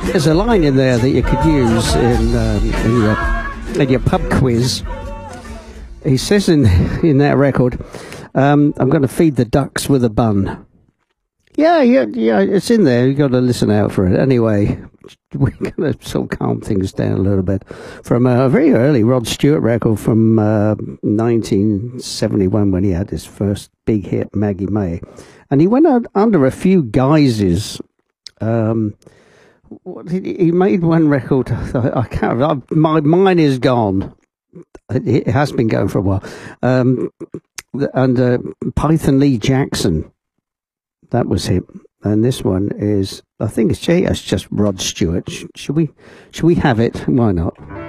There's a line in there that you could use in your pub quiz. He says in that record, I'm going to feed the ducks with a bun. Yeah, it's in there. You've got to listen out for it. Anyway, we're going to sort of calm things down a little bit. From a very early Rod Stewart record from 1971 when he had his first big hit, Maggie May. And he went out under a few guises. He made one record. I can't. Mine is gone. It has been going for a while. And Python Lee Jackson. That was him. And this one is, I think it's just Rod Stewart. Should we have it? Why not?